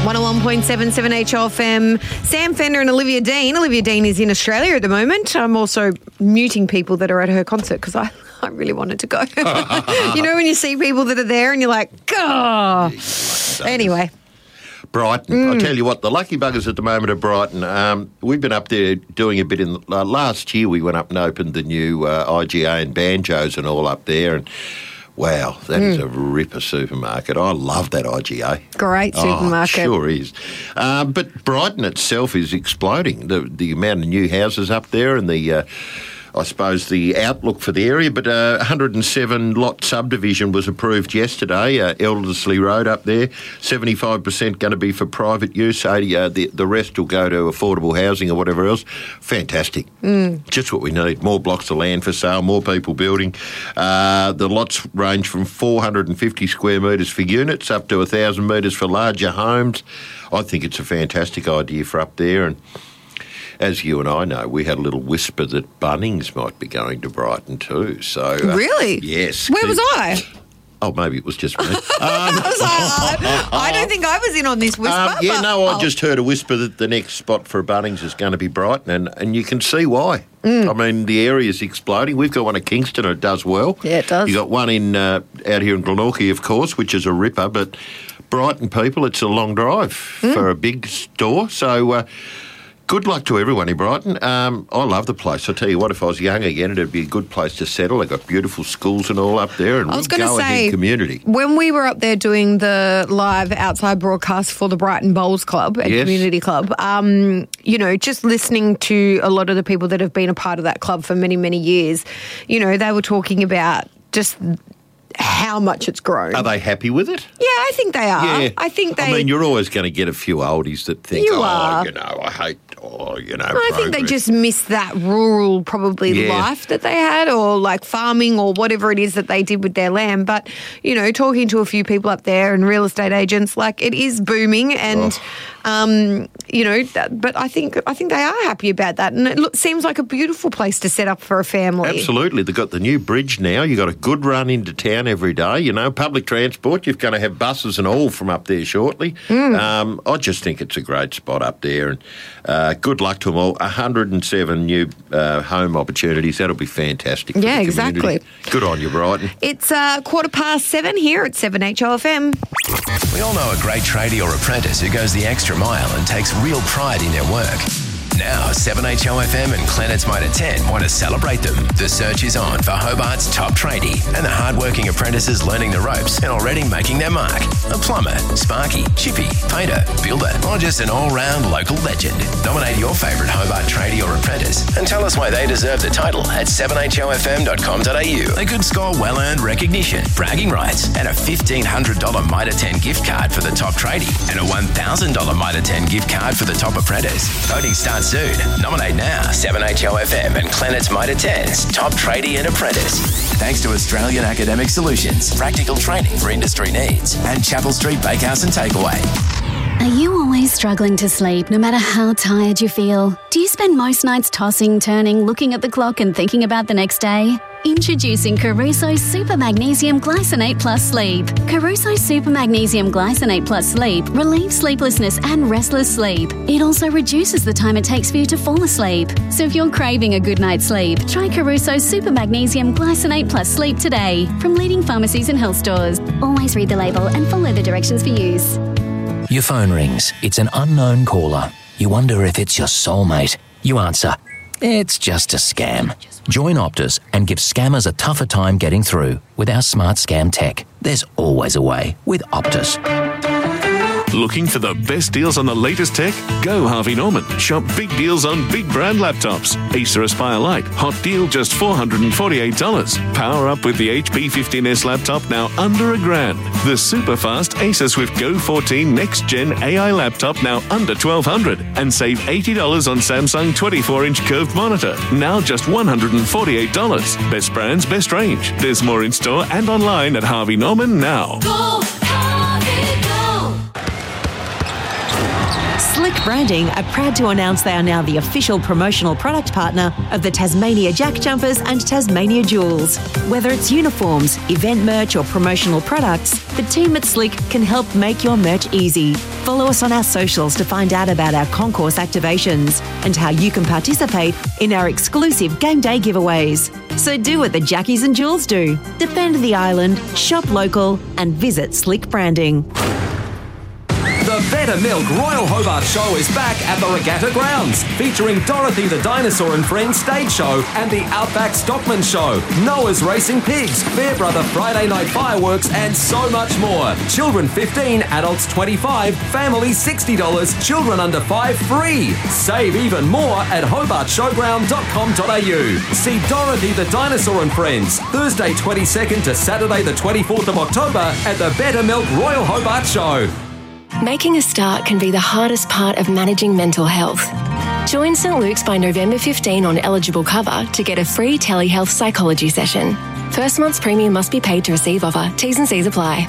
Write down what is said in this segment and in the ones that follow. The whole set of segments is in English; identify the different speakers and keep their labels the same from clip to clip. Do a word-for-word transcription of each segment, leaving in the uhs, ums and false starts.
Speaker 1: one oh one point seven, seven H O F M. Sam Fender and Olivia Dean. Olivia Dean is in Australia at the moment. I'm also muting people that are at her concert because I, I really wanted to go. You know when you see people that are there and you're like, oh. Anyway.
Speaker 2: Brighton. Mm. I'll tell you what, the lucky buggers at the moment are Brighton. Um, we've been up there doing a bit in... Uh, last year we went up and opened the new uh, I G A and Banjos and all up there, and wow, that mm. is a ripper supermarket. I love that I G A.
Speaker 1: Great supermarket.
Speaker 2: Oh, sure is. Um, but Brighton itself is exploding. The the amount of new houses up there and the... Uh, I suppose the outlook for the area, but uh, one hundred seven lot subdivision was approved yesterday, uh, Eldersley Road up there, seventy-five percent going to be for private use, eighty, uh, the, the rest will go to affordable housing or whatever else. Fantastic. Mm. Just what we need. More blocks of land for sale, more people building. Uh, the lots range from four hundred fifty square metres for units up to one thousand metres for larger homes. I think it's a fantastic idea for up there, and as you and I know, we had a little whisper that Bunnings might be going to Brighton too. So uh,
Speaker 1: really?
Speaker 2: Yes.
Speaker 1: Where was I?
Speaker 2: Oh, maybe it was just me. um,
Speaker 1: I, was like, I, I don't think I was in on this whisper.
Speaker 2: Um, yeah,
Speaker 1: but,
Speaker 2: no, I
Speaker 1: oh.
Speaker 2: just heard a whisper that the next spot for a Bunnings is going to be Brighton, and, and you can see why. Mm. I mean, the area is exploding. We've got one at Kingston, and it does well.
Speaker 1: Yeah, it does.
Speaker 2: You've got one in uh, out here in Glenorchy, of course, which is a ripper, but Brighton people, it's a long drive mm. for a big store, so... Uh, good luck to everyone in Brighton. Um, I love the place. I'll tell you what, if I was young again, it'd be a good place to settle. They've got beautiful schools and all up there, and
Speaker 1: I was going to say,
Speaker 2: community.
Speaker 1: When we were up there doing the live outside broadcast for the Brighton Bowls Club and
Speaker 2: yes.
Speaker 1: Community Club, um, you know, just listening to a lot of the people that have been a part of that club for many, many years, you know, they were talking about just... how much it's grown.
Speaker 2: Are they happy with it?
Speaker 1: Yeah, I think they are.
Speaker 2: Yeah.
Speaker 1: I think they...
Speaker 2: I mean, you're always going to get a few oldies that think,
Speaker 1: you
Speaker 2: oh,
Speaker 1: are.
Speaker 2: you know, I hate, oh, you know,
Speaker 1: I
Speaker 2: progress.
Speaker 1: think they just miss that rural, probably,
Speaker 2: yeah.
Speaker 1: life that they had, or like farming or whatever it is that they did with their land. But, you know, talking to a few people up there and real estate agents, like, it is booming and... Oh. Um, you know, that, but I think I think they are happy about that, and it look, seems like a beautiful place to set up for a family.
Speaker 2: Absolutely, they've got the new bridge now. You've got a good run into town every day. You know, public transport. You're going to have buses and all from up there shortly. Mm. Um, I just think it's a great spot up there, and uh, good luck to them all. one hundred seven new uh, home opportunities. That'll be fantastic. For
Speaker 1: yeah,
Speaker 2: the
Speaker 1: exactly.
Speaker 2: Good on you, Brighton.
Speaker 1: It's uh, quarter past seven here at seven H O F M.
Speaker 3: We all know a great tradie or apprentice who goes the extra mile and takes real pride in their work. Now, seven H O F M and Clennett's Motor ten want to celebrate them. The search is on for Hobart's top tradie and the hard-working apprentices learning the ropes and already making their mark. A plumber, sparky, chippy, painter, builder, or just an all-round local legend. Nominate your favourite Hobart tradie or apprentice and tell us why they deserve the title at seven H O F M dot com dot a u. They could score well-earned recognition, bragging rights, and a fifteen hundred dollars Mitre ten gift card for the top tradie and a one thousand dollars Mitre ten gift card for the top apprentice. Voting starts soon. Nominate now. seven H O F M and Clennett's Mitre ten's top tradie and apprentice. Thanks to Australian Academic Solutions, practical training for industry needs, and Chapel Street Bakehouse and Takeaway.
Speaker 4: Are you always struggling to sleep no matter how tired you feel? Do you spend most nights tossing, turning, looking at the clock and thinking about the next day? Introducing Caruso Super Magnesium Glycinate Plus Sleep. Caruso Super Magnesium Glycinate Plus Sleep relieves sleeplessness and restless sleep. It also reduces the time it takes for you to fall asleep. So if you're craving a good night's sleep, try Caruso Super Magnesium Glycinate Plus Sleep today from leading pharmacies and health stores. Always read the label and follow the directions for use.
Speaker 5: Your phone rings. It's an unknown caller. You wonder if it's your soulmate. You answer. It's just a scam. Join Optus and give scammers a tougher time getting through. With our smart scam tech, there's always a way with Optus.
Speaker 6: Looking for the best deals on the latest tech? Go Harvey Norman. Shop big deals on big brand laptops. Acer Aspire Lite, hot deal just four hundred forty-eight dollars. Power up with the H P fifteen S laptop now under a grand. The super fast Acer Swift Go fourteen Next Gen A I laptop now under twelve hundred dollars. And save eighty dollars on Samsung twenty-four inch curved monitor, now just one hundred forty-eight dollars. Best brands, best range. There's more in store and online at Harvey Norman now.
Speaker 7: Go Harvey, go! Slick Branding are proud to announce they are now the official promotional product partner of the Tasmania Jack Jumpers and Tasmania Jewels. Whether it's uniforms, event merch or promotional products, the team at Slick can help make your merch easy. Follow us on our socials to find out about our concourse activations and how you can participate in our exclusive game day giveaways. So do what the Jackies and Jules do. Defend the island, shop local and visit Slick Branding.
Speaker 8: The Better Milk Royal Hobart Show is back at the Regatta Grounds, featuring Dorothy the Dinosaur and Friends stage show and the Outback Stockman Show, Noah's Racing Pigs, Fairbrother Friday Night Fireworks, and so much more. Children fifteen, adults twenty-five, families sixty dollars, children under five free. Save even more at hobart showground dot com dot a u. See Dorothy the Dinosaur and Friends, Thursday twenty-second to Saturday the twenty-fourth of October at the Better Milk Royal Hobart Show.
Speaker 9: Making a start can be the hardest part of managing mental health. Join St Luke's by November fifteenth on eligible cover to get a free telehealth psychology session. First month's premium must be paid to receive offer. T's and C's apply.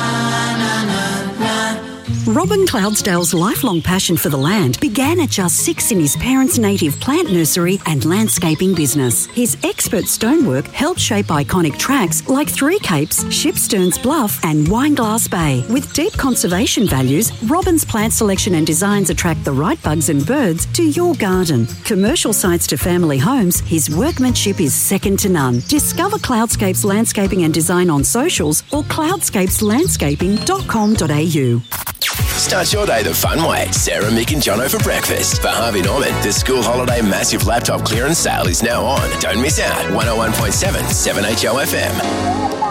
Speaker 10: Robin Cloudsdale's lifelong passion for the land began at just six in his parents' native plant nursery and landscaping business. His expert stonework helped shape iconic tracks like Three Capes, Shipsterns Bluff and Wineglass Bay. With deep conservation values, Robin's plant selection and designs attract the right bugs and birds to your garden. Commercial sites to family homes, his workmanship is second to none. Discover Cloudscapes Landscaping and Design on socials or cloudscapes landscaping dot com dot a u.
Speaker 3: Start your day the fun way. Sarah, Mick and Jono for breakfast. For Harvey Norman, the school holiday massive laptop clearance sale is now on. Don't miss out. one oh one point seven, seven H O F M.